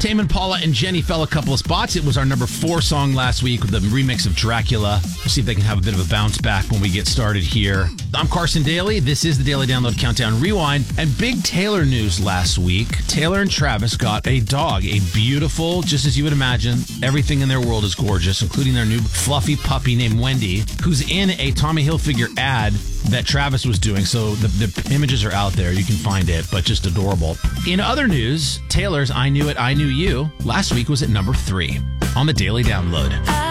Tame Impala and Jenny fell a couple of spots. It was our number 4 song last week with the remix of Dracula. We'll see if they can have a bit of a bounce back when we get started here. I'm Carson Daly. This is the Daily Download Countdown Rewind. And big Taylor news last week. Taylor and Travis got a dog, a beautiful, just as you would imagine, everything in their world is gorgeous, including their new fluffy puppy named Wendy, who's in a Tommy Hilfiger ad that Travis was doing. So the images are out there. You can find it, but just adorable. In other news, Taylor's I Knew It, I Knew You last week was at number 3 on the Daily Download.